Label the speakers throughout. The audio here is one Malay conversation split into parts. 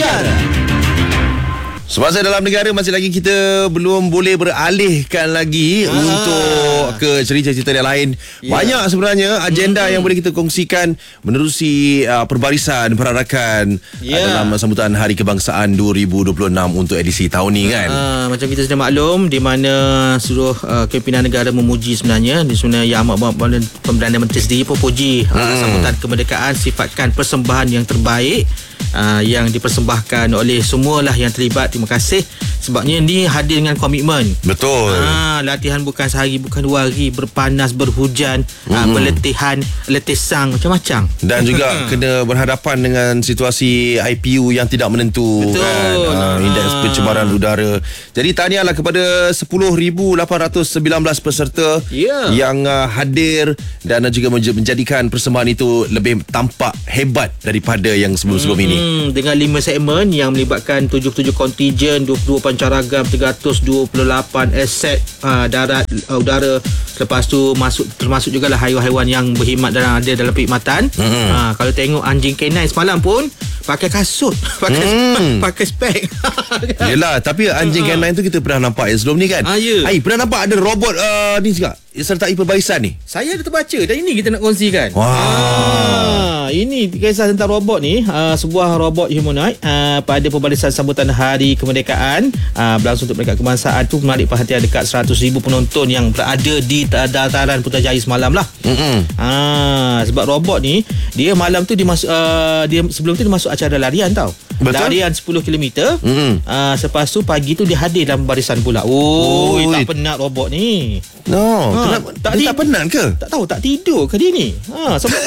Speaker 1: Negara.
Speaker 2: Semasa dalam negara masih lagi kita belum boleh beralihkan lagi untuk ke cerita-cerita yang lain. Banyak sebenarnya agenda yang boleh kita kongsikan menerusi perbarisan perarakan dalam sambutan Hari Kebangsaan 2026 untuk edisi tahun ni kan.
Speaker 1: Macam kita sudah maklum di mana seluruh kepimpinan negara memuji sebenarnya Yang Amat Perdana Menteri sendiri pun puji sambutan kemerdekaan, sifatkan persembahan yang terbaik yang dipersembahkan oleh semualah yang terlibat. Terima kasih sebabnya ni hadir dengan komitmen.
Speaker 2: Betul.
Speaker 1: Latihan bukan sehari bukan 2 hari, berpanas berhujan, berletihan, letih sang macam-macam.
Speaker 2: Dan juga kena berhadapan dengan situasi IPU yang tidak menentu.
Speaker 1: Betul.
Speaker 2: Kan. Indeks pencemaran udara. Jadi tahniahlah kepada 10,819 peserta yang hadir dan juga menjadikan persembahan itu lebih tampak hebat daripada yang sebelum-sebelum ini.
Speaker 1: Dengan 5 segmen yang melibatkan 77 kontingen, 22 pancaragam, 328 aset darat, udara. Lepas tu termasuk jugalah haiwan-haiwan yang berkhidmat dan ada dalam perkhidmatan. Kalau tengok anjing K9 semalam pun pakai kasut, pakai spek.
Speaker 2: Yelah, tapi anjing K9 tu kita pernah nampak sebelum ni kan. Pernah nampak ada robot ni juga sertai perbarisan ni.
Speaker 1: Saya ada terbaca dan ini kita nak kongsikan. Ini kisah tentang robot ni. Sebuah robot humanoid pada perbarisan sambutan Hari Kemerdekaan berlangsung untuk Peringkat Kebangsaan tu menarik perhatian dekat 100,000 penonton yang berada di dataran Putrajaya semalam lah. Sebab robot ni dia malam tu dia sebelum tu dia masuk acara larian tau. Betul? Larian 10 km. Lepas tu pagi tu dia hadir dalam barisan pula. Tak penat robot ni.
Speaker 2: Dia tak penat ke?
Speaker 1: Tak tahu, tak tidur ke dia ni? Sebab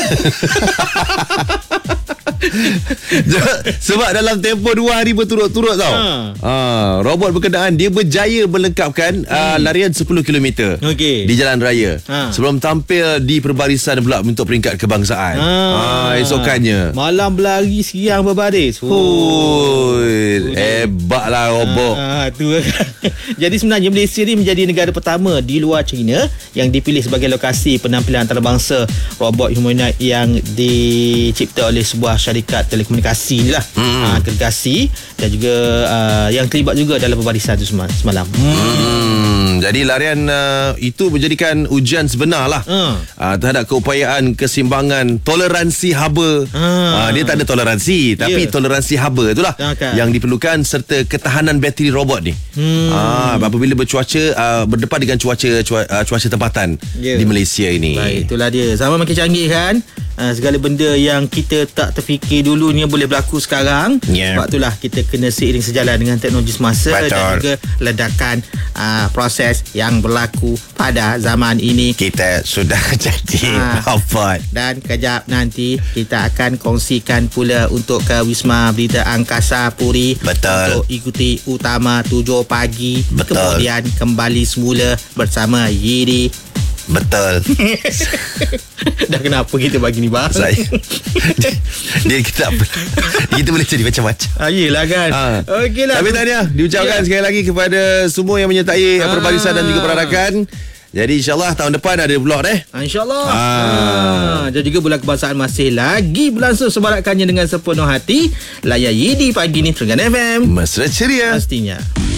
Speaker 2: sebab dalam tempoh 2 hari berturut-turut tau. Robot berkenaan dia berjaya melengkapkan larian 10 km di jalan raya sebelum tampil di perbarisan pula untuk peringkat kebangsaan. Esokannya
Speaker 1: malam berlari, siang berbaris.
Speaker 2: Hebatlah robot.
Speaker 1: Tu kan. Jadi sebenarnya Malaysia ni menjadi negara pertama di luar China yang dipilih sebagai lokasi penampilan antarabangsa robot humanoid yang dicipta oleh sebuah syarikat telekomunikasi ni lah. Agregasi dan juga yang terlibat juga dalam perbarisan tu semalam.
Speaker 2: Jadi larian itu menjadikan ujian sebenar lah terhadap keupayaan keseimbangan toleransi haba. Dia tak ada toleransi tapi toleransi haba itulah yang diperlukan serta ketahanan bateri robot ni. Apabila berdepan dengan cuaca tempatan di Malaysia ini.
Speaker 1: Baik, itulah dia. Zaman makin canggih kan. Segala benda yang kita tak terfikir dulunya boleh berlaku sekarang. Sebab itulah kita kena seiring sejalan dengan teknologi semasa. Betul. Dan juga ledakan proses yang berlaku pada zaman ini.
Speaker 2: Kita sudah jadi robot.
Speaker 1: Dan kejap nanti kita akan kongsikan pula untuk ke Wisma Berita Angkasa Puri.
Speaker 2: Betul.
Speaker 1: Untuk ikuti utama 7 pagi.
Speaker 2: Betul.
Speaker 1: Kemudian kembali semula bersama Yidi.
Speaker 2: Betul.
Speaker 1: Dah kenapa kita bagi ni bahas?
Speaker 2: Kita boleh jadi macam-macam.
Speaker 1: Yelah kan. Okeylah.
Speaker 2: Tapi tahniah diucapkan sekali lagi kepada semua yang menyertai perbarisan dan juga perarakan. Jadi insyaAllah tahun depan ada vlog
Speaker 1: InsyaAllah. Dan juga bulan kebangsaan masih lagi berlangsung. Sebarakannya dengan sepenuh hati. Layan Yidi pagi ni Terengganu FM.
Speaker 2: Mesra ceria.
Speaker 1: Pastinya.